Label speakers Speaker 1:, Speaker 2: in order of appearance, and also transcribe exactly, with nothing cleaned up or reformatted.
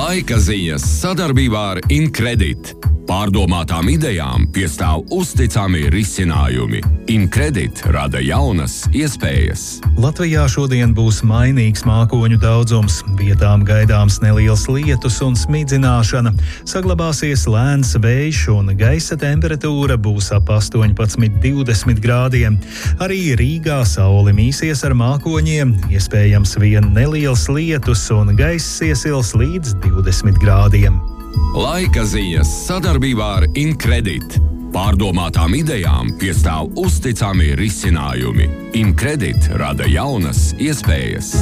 Speaker 1: Laika ziņas sadarbībā ar Incredit. Pārdomātām idejām piestāv uzticami risinājumi. Incredit rada jaunas iespējas.
Speaker 2: Latvijā šodien būs mainīgs mākoņu daudzums. Vietām gaidāms neliels lietus un smidzināšana. Saglabāsies lēns vējš un gaisa temperatūra būs ap astoņpadsmit līdz divdesmit grādiem. Arī Rīgā saule mīsies ar mākoņiem, iespējams vien neliels lietus un gaiss iesils līdz divdesmit grādiem.
Speaker 1: Laika ziņas sadarbībā ar Incredit. Pārdomātām idejām piestāv uzticami risinājumi. Incredit rada jaunas iespējas.